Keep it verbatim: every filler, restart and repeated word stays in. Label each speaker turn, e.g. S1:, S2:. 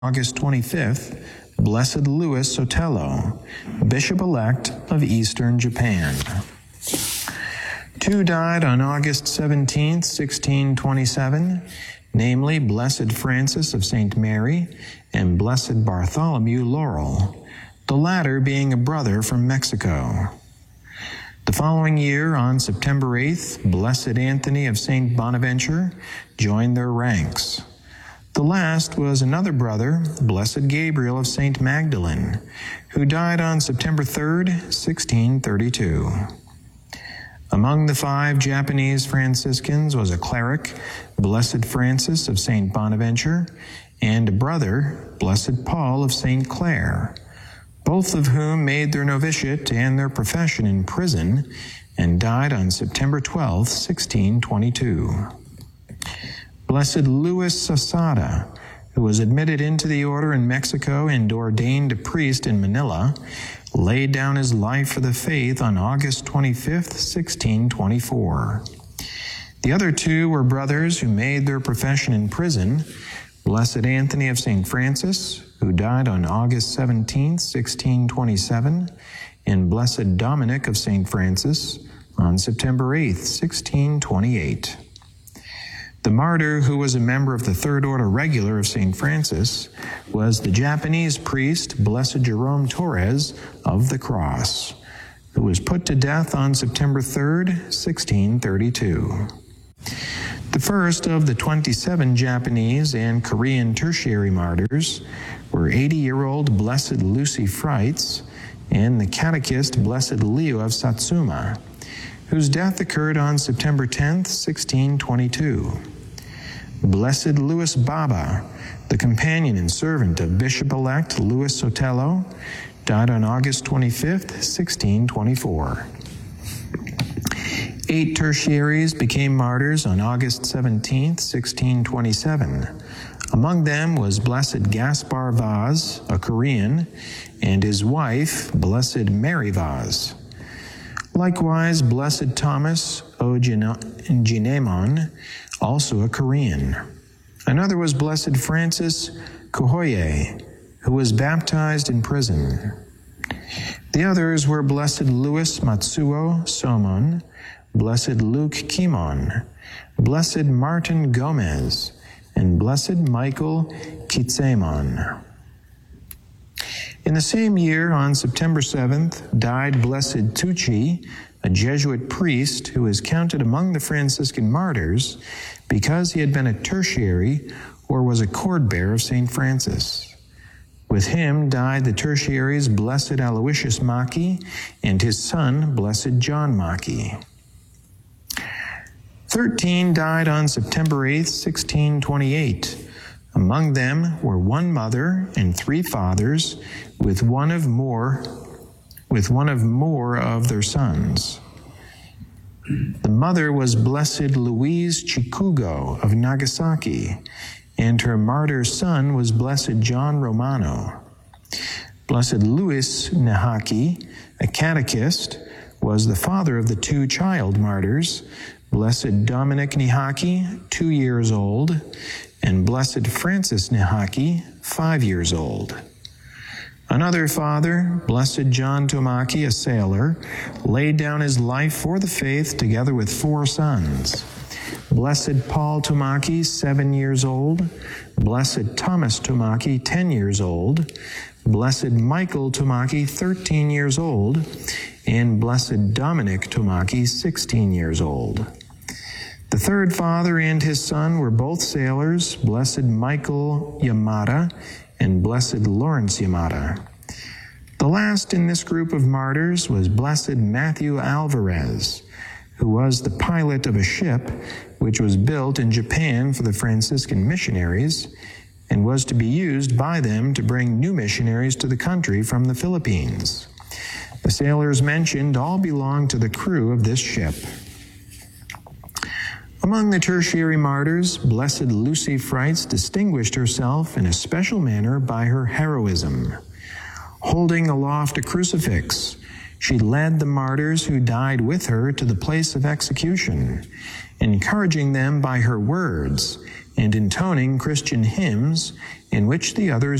S1: August twenty-fifth, Blessed Louis Sotelo, Bishop-elect of Eastern Japan. Two died on August seventeenth, sixteen twenty-seven, namely Blessed Francis of Saint Mary and Blessed Bartholomew Laurel, the latter being a brother from Mexico. The following year, on September eighth, Blessed Anthony of Saint Bonaventure joined their ranks. The last was another brother, Blessed Gabriel of Saint Magdalene, who died on September third, sixteen thirty-two. Among the five Japanese Franciscans was a cleric, Blessed Francis of Saint Bonaventure, and a brother, Blessed Paul of Saint Clare, both of whom made their novitiate and their profession in prison and died on September twelfth, sixteen twenty-two. Blessed Louis Sasada, who was admitted into the order in Mexico and ordained a priest in Manila, laid down his life for the faith on August twenty-fifth, sixteen twenty-four. The other two were brothers who made their profession in prison, Blessed Anthony of Saint Francis, who died on August seventeenth, sixteen twenty-seven, and Blessed Dominic of Saint Francis on September eighth, sixteen twenty-eight. The martyr, who was a member of the Third Order Regular of Saint Francis, was the Japanese priest Blessed Jerome Torres of the Cross, who was put to death on September third, sixteen thirty-two. The first of the twenty-seven Japanese and Korean tertiary martyrs were eighty-year-old Blessed Lucy Freitz and the catechist Blessed Leo of Satsuma, whose death occurred on September tenth, sixteen twenty-two. Blessed Louis Baba, the companion and servant of Bishop-elect Louis Sotelo, died on August twenty-fifth, sixteen twenty-four. Eight tertiaries became martyrs on August seventeenth, sixteen twenty-seven. Among them was Blessed Gaspar Vaz, a Korean, and his wife, Blessed Mary Vaz. Likewise, Blessed Thomas O. Jinemon, also a Korean. Another was Blessed Francis Kuhoye, who was baptized in prison. The others were Blessed Louis Matsuo Somon, Blessed Luke Kimon, Blessed Martin Gomez, and Blessed Michael Kitsemon. In the same year, on September seventh, died Blessed Tucci, a Jesuit priest who is counted among the Franciscan martyrs because he had been a tertiary or was a cord-bearer of Saint Francis. With him died the tertiaries Blessed Aloysius Maki and his son, Blessed John Maki. Thirteen died on September eighth, sixteen twenty-eight. Among them were one mother and three fathers, with one of more, with one of more of their sons. The mother was Blessed Louise Chikugo of Nagasaki, and her martyr son was Blessed John Romano. Blessed Louis Nahaki, a catechist, was the father of the two child martyrs, Blessed Dominic Nihaki, two years old, and Blessed Francis Nihaki, five years old. Another father, Blessed John Tomaki, a sailor, laid down his life for the faith together with four sons. Blessed Paul Tomaki, seven years old, Blessed Thomas Tomaki, ten years old, Blessed Michael Tomaki, thirteen years old, and Blessed Dominic Tomaki, sixteen years old. The third father and his son were both sailors, Blessed Michael Yamada and Blessed Lawrence Yamada. The last in this group of martyrs was Blessed Matthew Alvarez, who was the pilot of a ship which was built in Japan for the Franciscan missionaries and was to be used by them to bring new missionaries to the country from the Philippines. The sailors mentioned all belonged to the crew of this ship. Among the tertiary martyrs, Blessed Lucy Freitz distinguished herself in a special manner by her heroism. Holding aloft a crucifix, she led the martyrs who died with her to the place of execution, encouraging them by her words and intoning Christian hymns in which the others